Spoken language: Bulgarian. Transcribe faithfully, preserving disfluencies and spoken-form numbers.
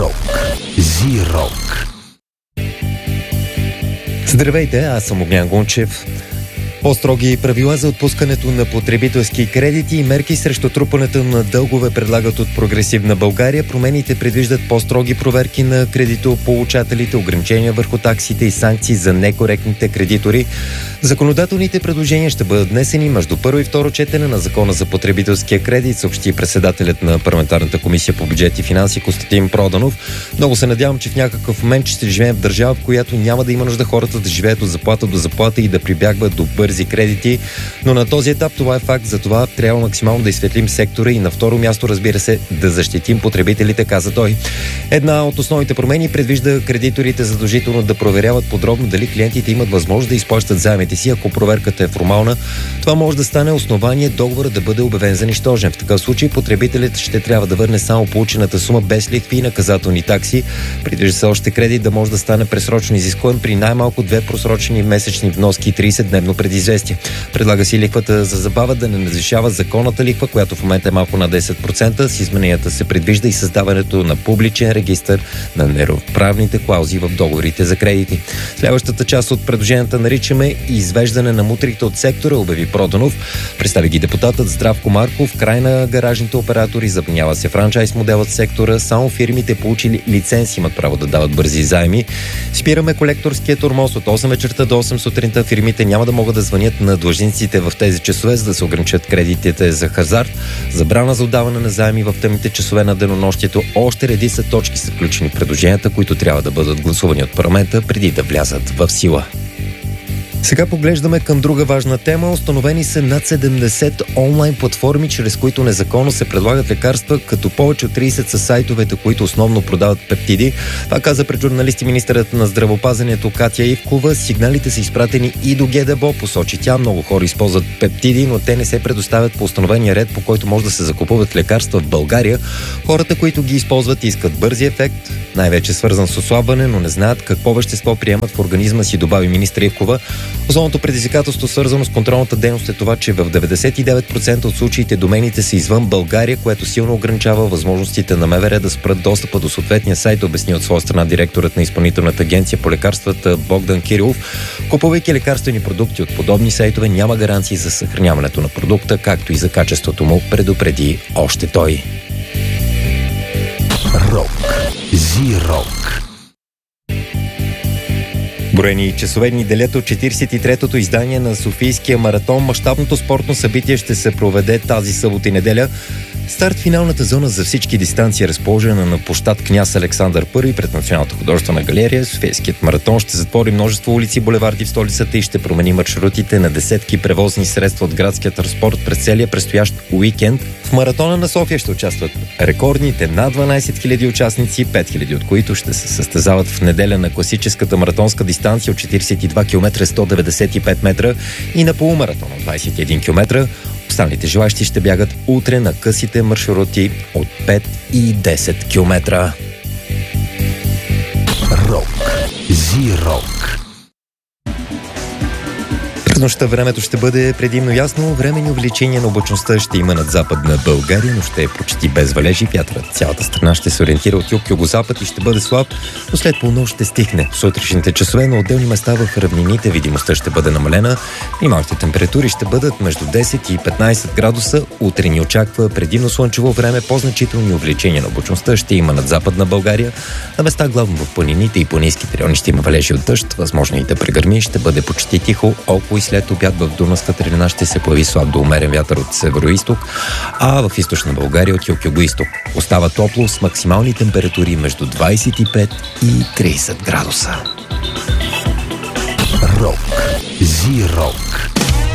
Рок. Зирок. Здравейте, аз съм Огнян Гунчев. По-строги правила за отпускането на потребителски кредити и мерки срещу трупането на дългове предлагат от Прогресивна България. Промените предвиждат по-строги проверки на кредитополучателите, ограничения върху таксите и санкции за некоректните кредитори. Законодателните предложения ще бъдат внесени между първо и второ четене на Закона за потребителския кредит, съобщи председателят на парламентарната комисия по бюджет и финанси Костадин Проданов. Много се надявам, че в някакъв момент ще живеем в държава, в която няма да има нужда хората да живеят от заплата до заплата и да прибягват до бързи кредити, но на този етап това е факт, затова трябва максимално да изсветлим сектора и на второ място, разбира се, да защитим потребителите, каза той. Една от основните промени предвижда кредиторите задължително да проверяват подробно дали клиентите имат възможност да изплащат заемите си, ако проверката е формална. Това може да стане основание договора да бъде обявен за нищожен. В такъв случай потребителят ще трябва да върне само получената сума без лихви и наказателни такси. Предвижда се още кредит да може да стане пресрочно изискуем при най-малко две просрочени месечни вноски и тридесет-дневно предизвестие. Предлага си лихвата за забава да не надвишава законната лихва, която в момента е малко на десет процента. С измененията се предвижда и създаването на публичен регистър на неравноправните клаузи в договорите за кредити. Следващата част от предложенията наричаме извеждане на мутрите от сектора, обяви Проданов. Представи ги депутатът Здравко Марков. Край на гаражните оператори, забранява се франчайз моделът в сектора. Само фирмите, получили лиценз, имат право да дават бързи заеми. Спираме колекторския тормоз от осем вечерта до осем сутринта. Фирмите няма да могат да звънят на длъжниците в тези часове, за да се ограничат кредитите за хазарт. Забрана за отдаване на заеми в тъмните часове на денонощието. Още редица точки са включени в предложенията, които трябва да бъдат гласувани от парламента преди да влязат в сила. Сега поглеждаме към друга важна тема. Установени са над седемдесет онлайн платформи, чрез които незаконно се предлагат лекарства, като повече от тридесет са сайтовете, които основно продават пептиди. Това каза пред журналисти министърът на здравеопазването Катя Ивкова. Сигналите са изпратени и до ГДБО, посочи тя. Много хора използват пептиди, но те не се предоставят по установения ред, по който може да се закупуват лекарства в България. Хората, които ги използват, искат бързи ефект, най-вече свързан с отслабване, но не знаят какво вещество приемат в организма си, добави министър Ивкова. Основното предизвикателство, свързано с контролната дейност, е това, че в деветдесет и девет процента от случаите домените са извън България, което силно ограничава възможностите на МВР да спрат достъпа до съответния сайт, обясни от своя страна директорът на Изпълнителната агенция по лекарствата Богдан Кирилов. Купувайки лекарствени продукти от подобни сайтове, няма гаранции за съхраняването на продукта, както и за качеството му, предупреди още той. Рок. Зирок. Броени часове ни делят от четиридесет и третото издание на Софийския маратон. Мащабното спортно събитие ще се проведе тази събота и неделя. Старт финалната зона за всички дистанции е разположена на площад Княз Александър първи пред Националната художествена галерия. Софийският маратон ще затвори множество улици и булеварди в столицата и ще промени маршрутите на десетки превозни средства от градския транспорт през целия предстоящ уикенд. В маратона на София ще участват рекордните над дванадесет хиляди участници, пет хиляди от които ще се състезават в неделя на класическата маратонска дистанция от четиридесет и два километра сто деветдесет и пет метра и на полумаратона от двадесет и един километра. Останалите желащи ще бягат утре на късите маршрути от пет и десет километра. Рок. Зирок. През нощта времето ще бъде предимно ясно. Временни увеличения на облачността ще има над западна България, но ще е почти без валежи. Вятърът цялата страна ще се ориентира от юг-югозапад и ще бъде слаб, но след полунощ ще стихне. В сутрешните часове на отделни места в равнините видимостта ще бъде намалена. Минималните температури ще бъдат между десет и петнадесет градуса. Утре ни очаква предимно слънчево време. По-значителни увеличения на облачността ще има над западна България. На места главно в планините и планинските райони ще има валежи от дъжд. Възможно и да прегърми. Ще бъде почти тихо. Около и след обяд в Дунавската района ще се появи слаб до умерен вятър от северо-исток, а в източна България от юг-юго-исток. Остава топло с максимални температури между двадесет и пет и тридесет градуса. Рок. Зирок.